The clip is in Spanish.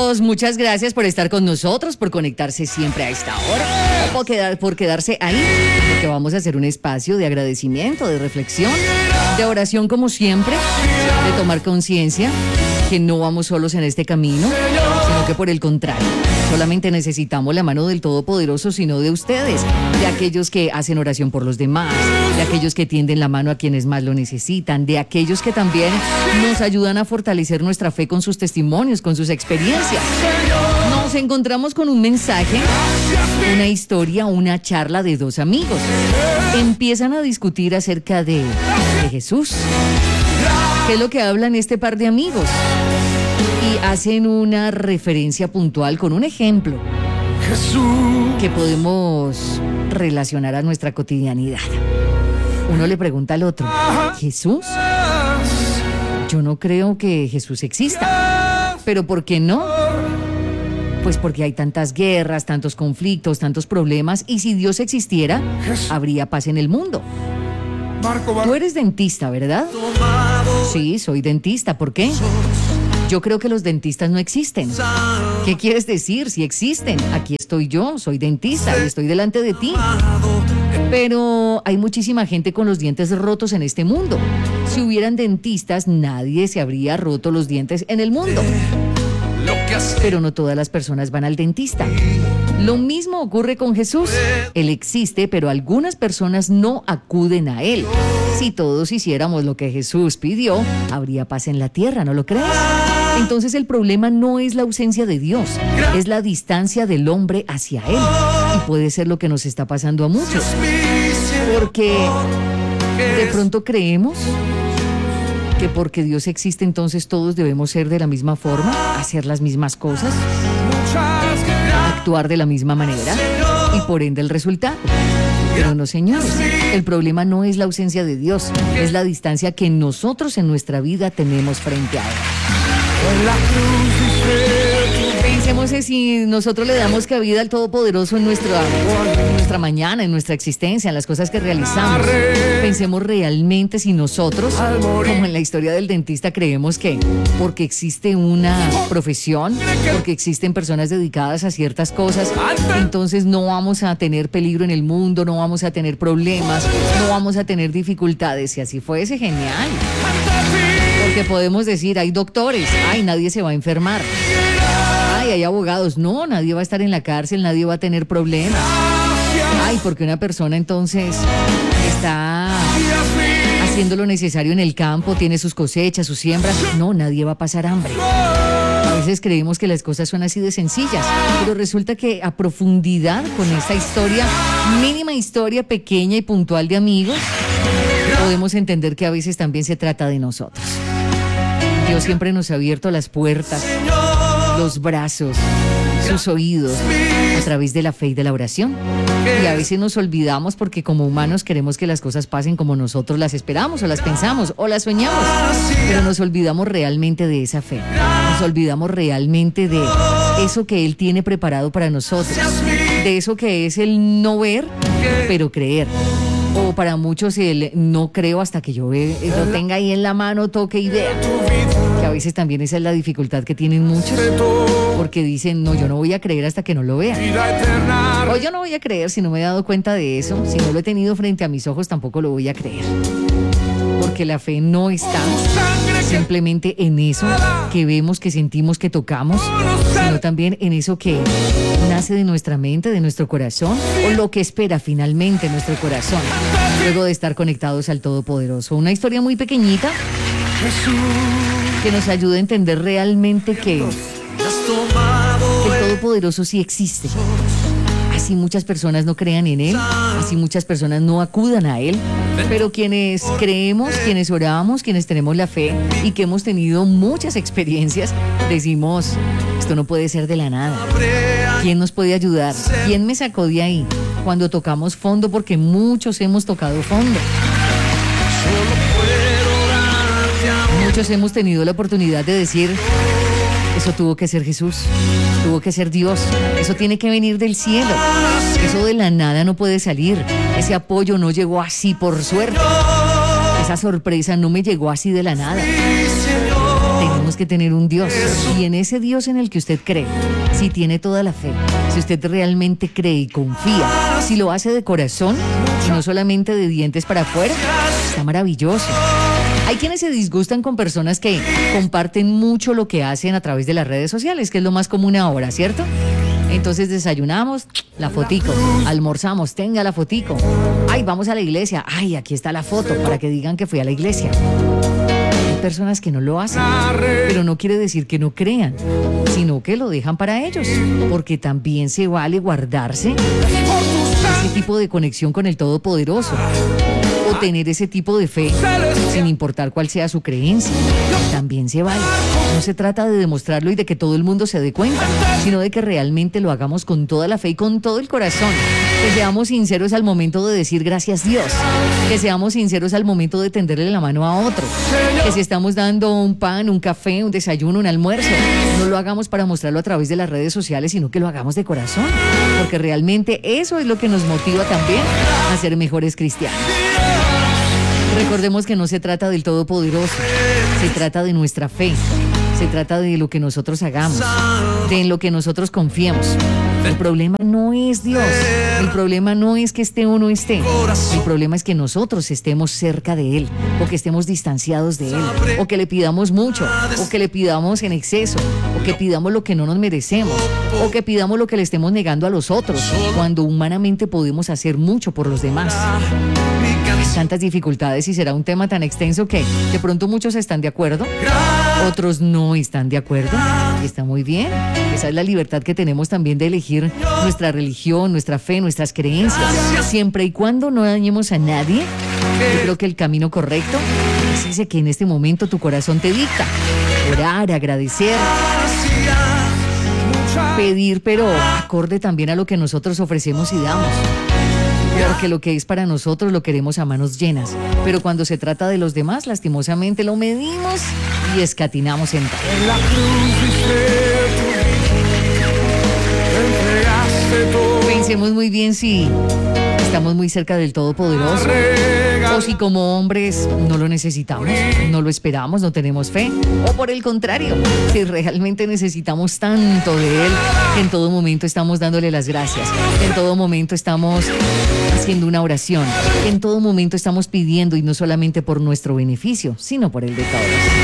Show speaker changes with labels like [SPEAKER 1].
[SPEAKER 1] amigos, muchas gracias por estar con nosotros, por conectarse siempre a esta hora, o por quedarse ahí, porque vamos a hacer un espacio de agradecimiento, de reflexión, de oración como siempre, de tomar conciencia que no vamos solos en este camino, sino que por el contrario, solamente necesitamos la mano del Todopoderoso, sino de ustedes, de aquellos que hacen oración por los demás, de aquellos que tienden la mano a quienes más lo necesitan, de aquellos que también nos ayudan a fortalecer nuestra fe con sus testimonios, con sus experiencias. Nos encontramos con un mensaje, una historia, una charla de dos amigos. Empiezan a discutir acerca de Jesús. ¿Qué es lo que hablan este par de amigos? Y hacen una referencia puntual con un ejemplo que podemos relacionar a nuestra cotidianidad. Uno le pregunta al otro, ¿Jesús? Yo no creo que Jesús exista. ¿Pero por qué no? Pues porque hay tantas guerras, tantos conflictos, tantos problemas, y si Dios existiera, habría paz en el mundo. Tú eres dentista, ¿verdad? Sí, soy dentista. ¿Por qué? Yo creo que los dentistas no existen. ¿Qué quieres decir? Si existen. Aquí estoy yo, soy dentista y estoy delante de ti. Pero hay muchísima gente con los dientes rotos en este mundo. Si hubieran dentistas, nadie se habría roto los dientes en el mundo. Pero no todas las personas van al dentista. Lo mismo ocurre con Jesús. Él existe, pero algunas personas no acuden a Él. Si todos hiciéramos lo que Jesús pidió, habría paz en la tierra, ¿no lo crees? Entonces el problema no es la ausencia de Dios, es la distancia del hombre hacia Él. Y puede ser lo que nos está pasando a muchos. Porque de pronto creemos que porque Dios existe, entonces todos debemos ser de la misma forma, hacer las mismas cosas, actuar de la misma manera y por ende el resultado. Pero no, señores, el problema no es la ausencia de Dios, es la distancia que nosotros en nuestra vida tenemos frente a Él. Pensemos en si nosotros le damos cabida al Todopoderoso en nuestra mañana, en nuestra existencia, en las cosas que realizamos. Pensemos realmente si nosotros, como en la historia del dentista, creemos que porque existe una profesión, porque existen personas dedicadas a ciertas cosas, entonces no vamos a tener peligro en el mundo, no vamos a tener problemas, no vamos a tener dificultades. Si así fuese, genial. Porque podemos decir, hay doctores, ay, nadie se va a enfermar. Ay, hay abogados, no, nadie va a estar en la cárcel, nadie va a tener problemas. Ay, porque una persona entonces está haciendo lo necesario en el campo, tiene sus cosechas, sus siembras, no, nadie va a pasar hambre. A veces creemos que las cosas son así de sencillas, pero resulta que a profundidad con esta historia, mínima historia pequeña y puntual de amigos, podemos entender que a veces también se trata de nosotros. Dios siempre nos ha abierto las puertas, los brazos, sus oídos, a través de la fe y de la oración. Y a veces nos olvidamos porque como humanos queremos que las cosas pasen como nosotros las esperamos o las pensamos o las soñamos. Pero nos olvidamos realmente de esa fe. Nos olvidamos realmente de eso que Él tiene preparado para nosotros. De eso que es el no ver, pero creer. O para muchos el no creo hasta que yo lo tenga ahí en la mano, toque y vea. Que a veces también esa es la dificultad que tienen muchos, porque dicen, no, yo no voy a creer hasta que no lo vea. O yo no voy a creer si no me he dado cuenta de eso, si no lo he tenido frente a mis ojos, tampoco lo voy a creer. Porque la fe no está simplemente en eso que vemos, que sentimos, que tocamos, sino también en eso que nace de nuestra mente, de nuestro corazón, o lo que espera finalmente nuestro corazón, luego de estar conectados al Todopoderoso. Una historia muy pequeñita que nos ayuda a entender realmente que el Todopoderoso sí existe. Así muchas personas no crean en Él, así muchas personas no acudan a Él, pero quienes creemos, quienes oramos, quienes tenemos la fe y que hemos tenido muchas experiencias, decimos, esto no puede ser de la nada. ¿Quién nos puede ayudar? ¿Quién me sacó de ahí? Cuando tocamos fondo, porque muchos hemos tocado fondo. Muchos hemos tenido la oportunidad de decir, eso tuvo que ser Jesús, tuvo que ser Dios, eso tiene que venir del cielo, eso de la nada no puede salir, ese apoyo no llegó así por suerte, esa sorpresa no me llegó así de la nada. Tenemos Tenemos que tener un Dios. Y en ese Dios en el que usted cree, si tiene toda la fe, si usted realmente cree y confía, si lo hace de corazón y no solamente de dientes para afuera, está maravilloso. Hay quienes se disgustan con personas que comparten mucho lo que hacen a través de las redes sociales, que es lo más común ahora, ¿cierto? Entonces desayunamos, la fotico, almorzamos, tenga la fotico. Ay, vamos a la iglesia, ay, aquí está la foto para que digan que fui a la iglesia. Hay personas que no lo hacen, pero no quiere decir que no crean, sino que lo dejan para ellos, porque también se vale guardarse ese tipo de conexión con el Todopoderoso. O tener ese tipo de fe, sin importar cuál sea su creencia. También se vale. No se trata de demostrarlo y de que todo el mundo se dé cuenta, sino de que realmente lo hagamos con toda la fe y con todo el corazón. Que seamos sinceros al momento de decir gracias Dios. Que seamos sinceros al momento de tenderle la mano a otro. Que si estamos dando un pan, un café, un desayuno, un almuerzo, no lo hagamos para mostrarlo a través de las redes sociales, sino que lo hagamos de corazón. Porque realmente eso es lo que nos motiva también a ser mejores cristianos. Recordemos que no se trata del Todopoderoso, se trata de nuestra fe, se trata de lo que nosotros hagamos, de en lo que nosotros confiemos. El problema no es Dios, el problema no es que esté o no esté, el problema es que nosotros estemos cerca de Él, o que estemos distanciados de Él, o que le pidamos mucho, o que le pidamos en exceso, o que pidamos lo que no nos merecemos, o que pidamos lo que le estemos negando a los otros, cuando humanamente podemos hacer mucho por los demás. Tantas dificultades y será un tema tan extenso que de pronto muchos están de acuerdo, otros no están de acuerdo y está muy bien. Esa es la libertad que tenemos también de elegir nuestra religión, nuestra fe, nuestras creencias, siempre y cuando no dañemos a nadie. Yo creo que el camino correcto es ese que en este momento tu corazón te dicta: orar, agradecer, pedir, pero acorde también a lo que nosotros ofrecemos y damos. Porque lo que es para nosotros lo queremos a manos llenas. Pero cuando se trata de los demás, lastimosamente lo medimos y escatimamos en tal. Pensemos muy bien si estamos muy cerca del Todopoderoso o si como hombres no lo necesitamos, no lo esperamos, no tenemos fe, o por el contrario, si realmente necesitamos tanto de Él que en todo momento estamos dándole las gracias, que en todo momento estamos haciendo una oración, que en todo momento estamos pidiendo, y no solamente por nuestro beneficio, sino por el de todos.